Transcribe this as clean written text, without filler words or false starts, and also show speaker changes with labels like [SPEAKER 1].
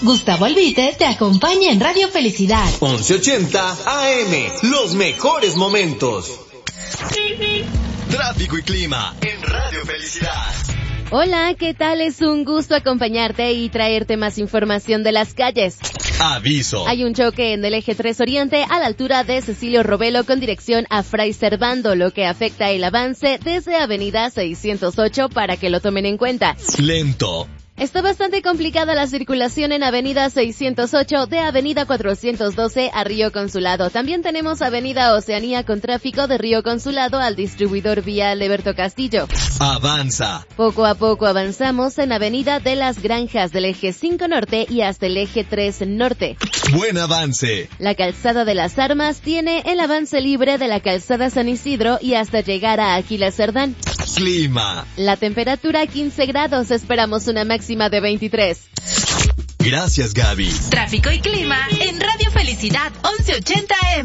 [SPEAKER 1] Gustavo Albite te acompaña en Radio Felicidad.
[SPEAKER 2] 1180 AM, los mejores momentos.
[SPEAKER 3] Tráfico y clima en Radio Felicidad.
[SPEAKER 4] Hola, ¿qué tal? Es un gusto acompañarte y traerte más información de las calles.
[SPEAKER 3] Aviso.
[SPEAKER 4] Hay un choque en el eje 3 Oriente a la altura de Cecilio Robelo con dirección a Fray Servando, lo que afecta el avance desde Avenida 608 para que lo tomen en cuenta.
[SPEAKER 3] Lento.
[SPEAKER 4] Está bastante complicada la circulación en Avenida 608 de Avenida 412 a Río Consulado. También tenemos Avenida Oceanía con tráfico de Río Consulado al distribuidor vial Alberto Castillo.
[SPEAKER 3] Avanza.
[SPEAKER 4] Poco a poco avanzamos en Avenida de las Granjas del eje 5 Norte y hasta el eje 3 Norte.
[SPEAKER 3] Buen avance.
[SPEAKER 4] La calzada de las Armas tiene el avance libre de la calzada San Isidro y hasta llegar a Águila Cerdán.
[SPEAKER 3] Clima.
[SPEAKER 4] La temperatura 15 grados, esperamos una máxima de 23.
[SPEAKER 3] Gracias, Gaby.
[SPEAKER 1] Tráfico y clima en Radio Felicidad 1180